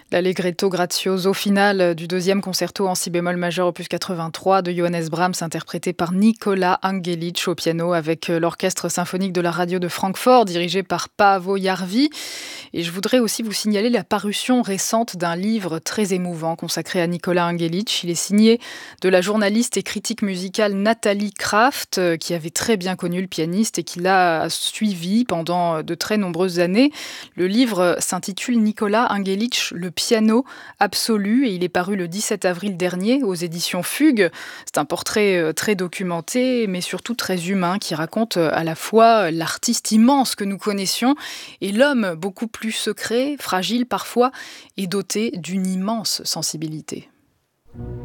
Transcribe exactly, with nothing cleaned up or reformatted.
L'Allegretto grazioso finale du deuxième concerto en si bémol majeur opus quatre-vingt-trois de Johannes Brahms, interprété par Nicola Angelic au piano avec l'orchestre symphonique de la radio de Francfort, dirigé par Paavo Järvi. Et je voudrais aussi vous signaler la parution récente d'un livre très émouvant consacré à Nicola Angelic. Il est signé de la journaliste et critique musicale Nathalie Kraft, qui avait très bien connu le pianiste et qui l'a suivi pendant de très nombreuses années. Le livre s'intitule Nicola Angelic, le piano absolu, et il est paru le dix-sept avril dernier aux éditions Fugue. C'est un portrait très documenté, mais surtout très humain, qui raconte à la fois l'artiste immense que nous connaissions et l'homme beaucoup plus secret, fragile parfois, et doté d'une immense sensibilité.